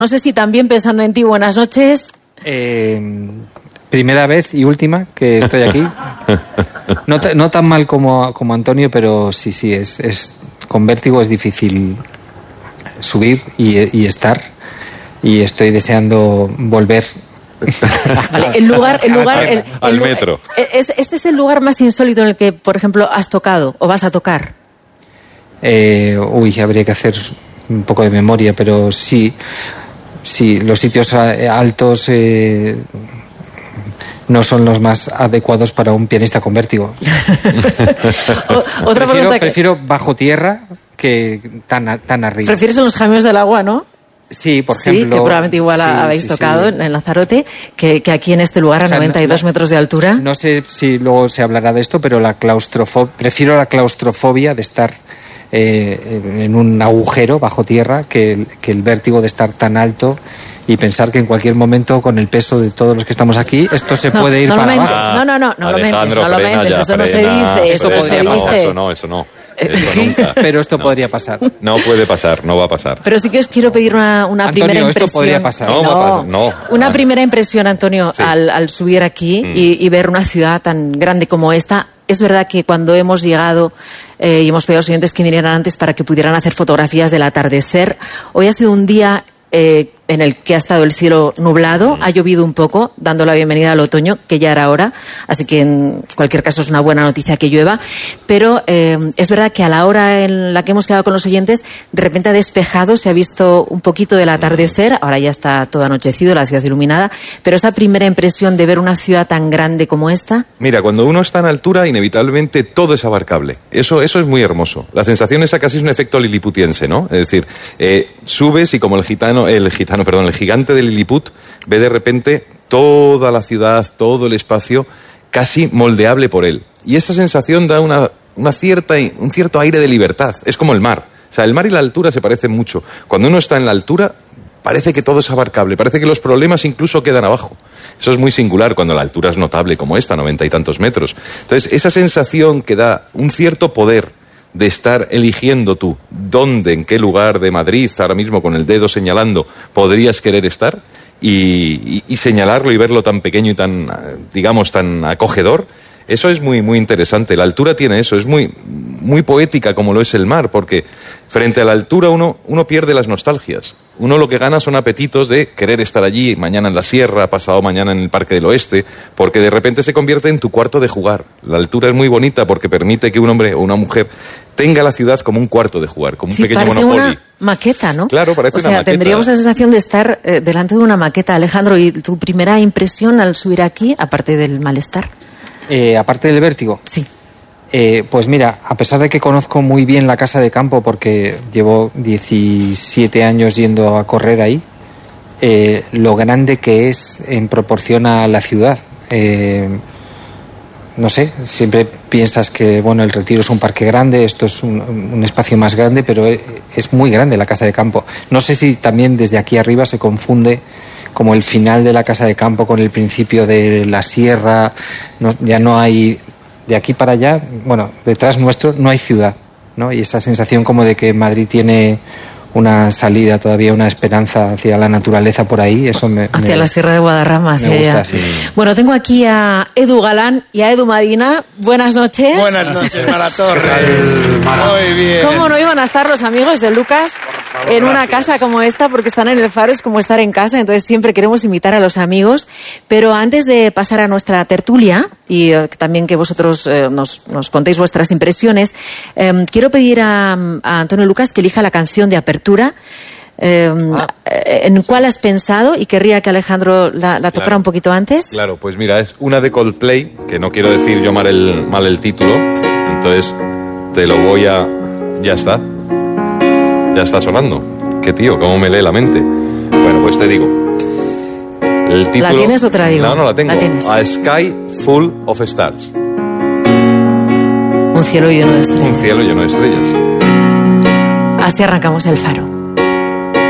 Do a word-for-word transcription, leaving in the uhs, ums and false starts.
No sé si también pensando en ti, buenas noches. Eh, primera vez y última que estoy aquí. No, no tan mal como, como Antonio, pero sí, sí, es, es con vértigo es difícil subir y, y estar. Y estoy deseando volver. Vale, el lugar, el lugar, el, el, al el, metro. Es, este es el lugar más insólito en el que, por ejemplo, has tocado o vas a tocar. Eh, uy, habría que hacer un poco de memoria, pero sí, sí, los sitios altos eh, no son los más adecuados para un pianista con vértigo. o, otra prefiero, pregunta que... prefiero bajo tierra que tan, tan arriba. Prefieres en los caminos del agua, ¿no? Sí, por sí, ejemplo. Sí, que probablemente igual sí, habéis sí, tocado sí. en Lanzarote, que, que aquí en este lugar a o sea, noventa y dos no, metros de altura. No sé si luego se hablará de esto, pero la claustrofobia, prefiero la claustrofobia de estar eh, en un agujero bajo tierra que el, que el vértigo de estar tan alto y pensar que en cualquier momento, con el peso de todos los que estamos aquí, esto se no, puede ir no para lo abajo. Ah, no, no, no, no Alejandro, lo mentes, no lo mentes, ya, eso frena, no se dice, eso no se dice. No, eso no, eso no. Eso nunca. Pero esto no. podría pasar. No puede pasar, no va a pasar. Pero sí que os quiero pedir una, una Antonio, primera impresión. Esto podría pasar. No, no, no. Una ah. primera impresión, Antonio, sí. al, al subir aquí mm. y, y ver una ciudad tan grande como esta. Es verdad que cuando hemos llegado eh, y hemos pedido a los oyentes que vinieran antes para que pudieran hacer fotografías del atardecer, hoy ha sido un día eh, en el que ha estado el cielo nublado, ha llovido un poco, dando la bienvenida al otoño, que ya era hora, así que en cualquier caso es una buena noticia que llueva, pero eh, es verdad que a la hora en la que hemos quedado con los oyentes, de repente ha despejado, se ha visto un poquito del atardecer, ahora ya está todo anochecido, la ciudad iluminada, pero esa primera impresión de ver una ciudad tan grande como esta... Mira, cuando uno está en altura, inevitablemente todo es abarcable, eso, eso es muy hermoso, la sensación esa casi es un efecto liliputiense, ¿no? Es decir, eh, subes y como el gitano, el gitano perdón, el gigante de Lilliput ve de repente toda la ciudad, todo el espacio casi moldeable por él. Y esa sensación da una, una cierta, un cierto aire de libertad. Es como el mar. O sea, el mar y la altura se parecen mucho. Cuando uno está en la altura, parece que todo es abarcable, parece que los problemas incluso quedan abajo. Eso es muy singular cuando la altura es notable como esta, noventa y tantos metros. Entonces, esa sensación que da un cierto poder de estar eligiendo tú dónde, en qué lugar de Madrid, ahora mismo con el dedo señalando, podrías querer estar y, y, y señalarlo y verlo tan pequeño y tan, digamos, tan acogedor, eso es muy, muy interesante. La altura tiene eso, es muy, muy poética como lo es el mar, porque frente a la altura uno, uno pierde las nostalgias. Uno lo que gana son apetitos de querer estar allí, mañana en la sierra, pasado mañana en el Parque del Oeste, porque de repente se convierte en tu cuarto de jugar. La altura es muy bonita porque permite que un hombre o una mujer tenga la ciudad como un cuarto de jugar, como un sí, pequeño parece Monopoly. Una maqueta, ¿no? Claro, parece o una sea, maqueta. Tendríamos la sensación de estar eh, delante de una maqueta. Alejandro, ¿y tu primera impresión al subir aquí, aparte del malestar? Eh, aparte del vértigo. Sí. Eh, pues mira, a pesar de que conozco muy bien la casa de campo porque llevo diecisiete años yendo a correr ahí, eh, lo grande que es en proporción a la ciudad. Eh, no sé, siempre piensas que bueno, el Retiro es un parque grande, esto es un, un espacio más grande, pero es muy grande la casa de campo. No sé si también desde aquí arriba se confunde como el final de la casa de campo con el principio de la sierra, no, ya no hay, de aquí para allá, bueno, detrás nuestro no hay ciudad, ¿no? Y esa sensación como de que Madrid tiene una salida, todavía una esperanza hacia la naturaleza por ahí, eso me... Hacia me, la Sierra de Guadarrama, hacia me gusta, allá. Sí. Bueno, tengo aquí a Edu Galán y a Edu Madina. Buenas noches. Buenas noches, Maratorres. Muy bien. ¿Cómo no iban a estar los amigos de Lucas favor, en una gracias. casa como esta? Porque están en el Faro, es como estar en casa, entonces siempre queremos invitar a los amigos. Pero antes de pasar a nuestra tertulia, y eh, también que vosotros eh, nos, nos contéis vuestras impresiones, eh, quiero pedir a, a Antonio Lucas que elija la canción de apertura. Eh, ah. ¿En cuál has pensado? Y querría que Alejandro la, la tocara claro. un poquito antes. Claro, pues mira, es una de Coldplay, que no quiero decir yo mal el, mal el título, entonces te lo voy a... Ya está. Ya está sonando. Qué tío, cómo me lee la mente. Bueno, pues te digo. El título... ¿La tienes o te la digo? No, no la tengo. ¿La tienes? A Sky Full of Stars. Un cielo lleno de estrellas. Un cielo lleno de estrellas. Así arrancamos el Faro.